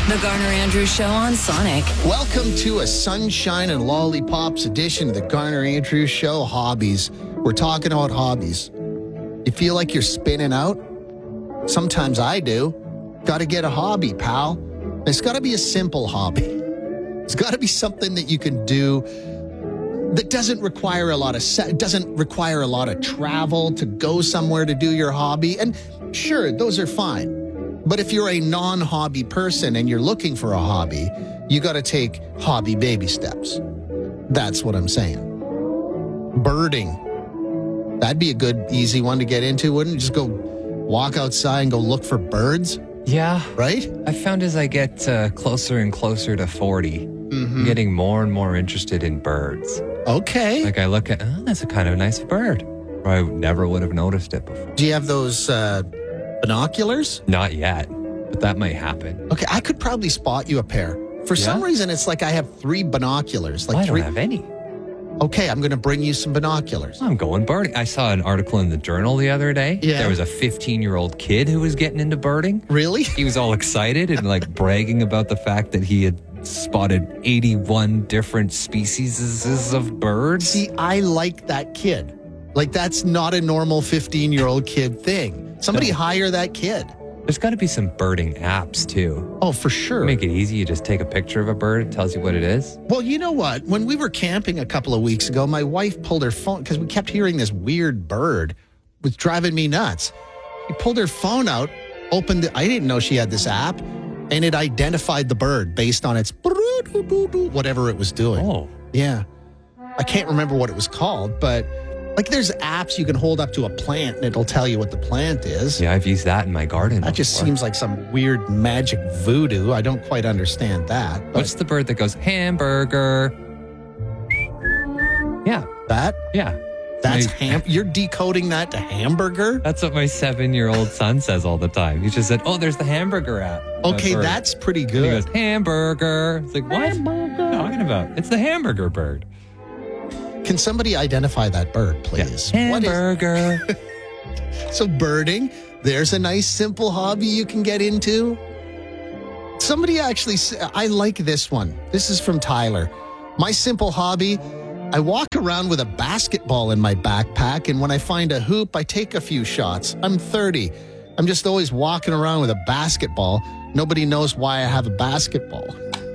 The Garner Andrews Show on Sonic. Welcome to a Sunshine and Lollipops edition of the Garner Andrews Show Hobbies. We're talking about hobbies. You feel like you're spinning out? Sometimes I do. Got to get a hobby, pal. It's got to be a simple hobby. It's got to be something that you can do that doesn't require a lot of travel to go somewhere to do your hobby. And sure, those are fine. But if you're a non-hobby person and you're looking for a hobby, you got to take hobby baby steps. That's what I'm saying. Birding. That'd be a good, easy one to get into, wouldn't it? Just go walk outside and go look for birds. Yeah. Right? I found as I get closer and closer to 40, I'm getting more and more interested in birds. Okay. Like I look at, that's a kind of nice bird. Or I never would have noticed it before. Do you have those binoculars? Not yet, but that might happen. Okay, I could probably spot you a pair. For some reason, it's like I have 3 binoculars. Like I three. don't have any. Okay, I'm going to bring you some binoculars. I'm going birding. I saw an article in the Journal the other day. Yeah. There was a 15-year-old kid who was getting into birding. Really? He was all excited and like bragging about the fact that he had spotted 81 different species of birds. See, I like that kid. Like, that's not a normal 15-year-old kid thing. Somebody hire that kid. There's got to be some birding apps too. Oh, for sure. Make it easy. You just take a picture of a bird. It tells you what it is. Well, you know what? When we were camping a couple of weeks ago, my wife pulled her phone because we kept hearing this weird bird. It was driving me nuts. She pulled her phone out, opened it. I didn't know she had this app, and it identified the bird based on its whatever it was doing. Oh. Yeah. I can't remember what it was called, but like there's apps you can hold up to a plant and it'll tell you what the plant is. Yeah, I've used that in my garden. That just before. seems like some weird magic voodoo. I don't quite understand that. But What's the bird that goes hamburger? Yeah, that? yeah. That's My- You're decoding that to hamburger? That's what my 7-year-old son says all the time. He just said, "Oh, there's the hamburger app." Okay, bird. that's pretty And he good. goes hamburger. It's like what? What are you talking about? It's the hamburger bird. Can somebody identify that bird, please? What Hamburger. So birding, there's a nice simple hobby you can get into. Somebody actually, I like this one. This is from Tyler. My simple hobby, I walk around with a basketball in my backpack, and when I find a hoop, I take a few shots. I'm 30. I'm just always walking around with a basketball. Nobody knows why I have a basketball.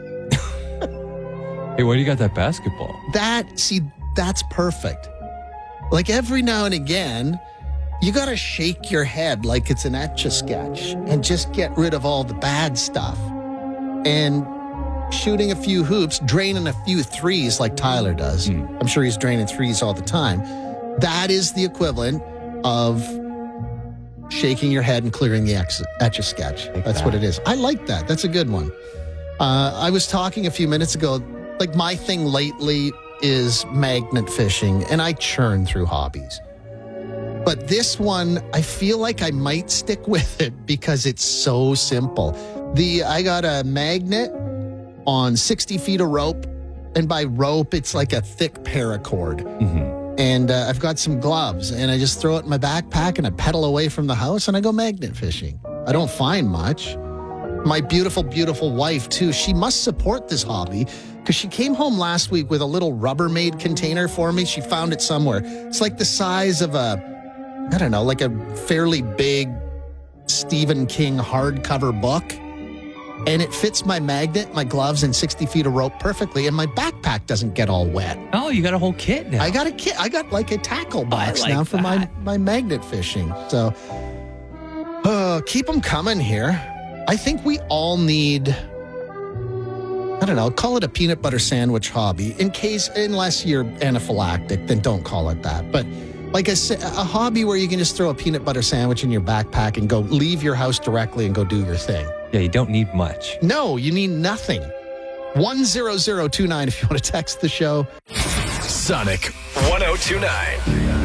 Hey, why do you got that basketball? That's perfect. Like every now and again, you got to shake your head like it's an Etch-a-Sketch and just get rid of all the bad stuff. And shooting a few hoops, draining a few threes like Tyler does. I'm sure he's draining threes all the time. That is the equivalent of shaking your head and clearing the Etch-a-Sketch. That's what it is. I like that. That's a good one. I was talking a few minutes ago, like my thing lately is magnet fishing, and I churn through hobbies. But this one, I feel like I might stick with it because it's so simple. I got a magnet on 60 feet of rope, and by rope, it's like a thick paracord. And I've got some gloves, and I just throw it in my backpack, and I pedal away from the house, and I go magnet fishing. I don't find much. My beautiful, beautiful wife, too, she must support this hobby because she came home last week with a little Rubbermaid container for me. She found it somewhere. It's like the size of like a fairly big Stephen King hardcover book. And it fits my magnet, my gloves, and 60 feet of rope perfectly. And my backpack doesn't get all wet. Oh, you got a whole kit now. I got a kit. I got like a tackle box like now for that. my magnet fishing. So keep them coming here. I think we all need, I don't know, call it a peanut butter sandwich hobby. Unless you're anaphylactic, then don't call it that. But like a hobby where you can just throw a peanut butter sandwich in your backpack and go leave your house directly and go do your thing. Yeah, you don't need much. No, you need nothing. 10029 if you want to text the show. Sonic 1029.